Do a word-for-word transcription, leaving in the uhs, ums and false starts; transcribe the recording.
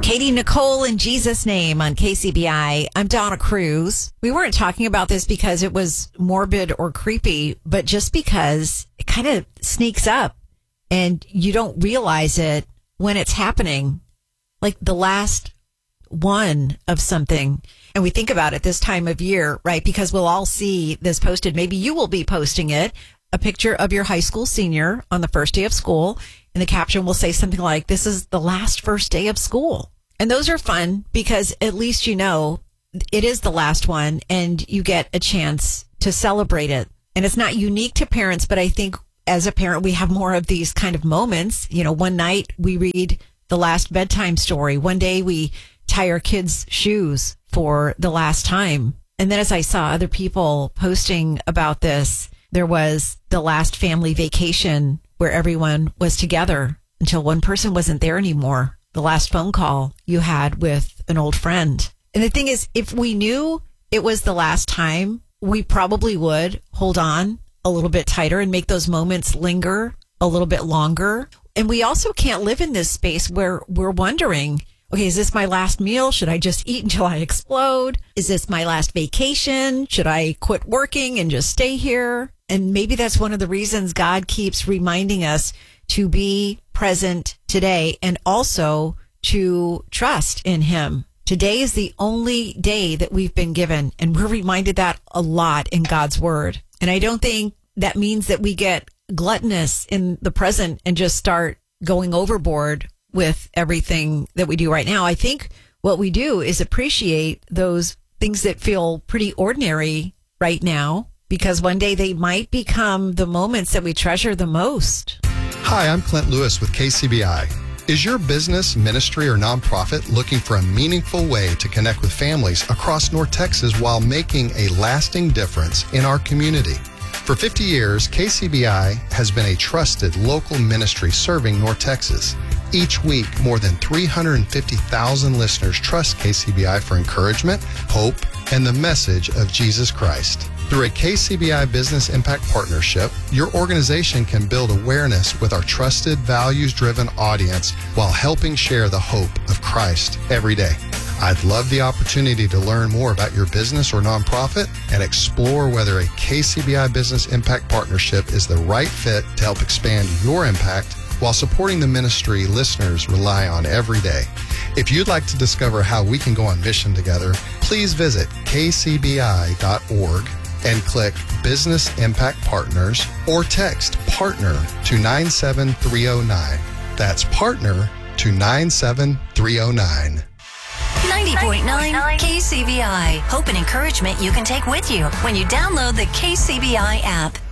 Katie Nicole in Jesus' name on K C B I. I'm Donna Cruz. We weren't talking about this because it was morbid or creepy, but just because it kind of sneaks up and you don't realize it when it's happening. Like the last one of something. And we think about it this time of year, right? Because we'll all see this posted. Maybe you will be posting it. A picture of your high school senior on the first day of school. And the caption will say something like, this is the last first day of school. And those are fun because at least you know it is the last one and you get a chance to celebrate it. And it's not unique to parents, but I think as a parent, we have more of these kind of moments. You know, one night we read the last bedtime story. One day we tie our kids' shoes for the last time. And then as I saw other people posting about this, there was the last family vacation where everyone was together until one person wasn't there anymore. The last phone call you had with an old friend. And the thing is, if we knew it was the last time, we probably would hold on a little bit tighter and make those moments linger a little bit longer. And we also can't live in this space where we're wondering, okay, is this my last meal? Should I just eat until I explode? Is this my last vacation? Should I quit working and just stay here? And maybe that's one of the reasons God keeps reminding us to be present today and also to trust in him. Today is the only day that we've been given, and we're reminded that a lot in God's word. And I don't think that means that we get gluttonous in the present and just start going overboard with everything that we do right now. I think what we do is appreciate those things that feel pretty ordinary right now, because one day they might become the moments that we treasure the most. Hi, I'm Clint Lewis with K C B I. Is your business, ministry, or nonprofit looking for a meaningful way to connect with families across North Texas while making a lasting difference in our community? For fifty years, K C B I has been a trusted local ministry serving North Texas. Each week, more than three hundred fifty thousand listeners trust K C B I for encouragement, hope, and the message of Jesus Christ. Through a K C B I Business Impact Partnership, your organization can build awareness with our trusted, values-driven audience while helping share the hope of Christ every day. I'd love the opportunity to learn more about your business or nonprofit and explore whether a K C B I Business Impact Partnership is the right fit to help expand your impact while supporting the ministry listeners rely on every day. If you'd like to discover how we can go on mission together, please visit k c b i dot org and click Business Impact Partners or text PARTNER to nine seven three zero nine. That's PARTNER to nine seven three zero nine. ninety point nine K C B I. Hope and encouragement you can take with you when you download the K C B I app.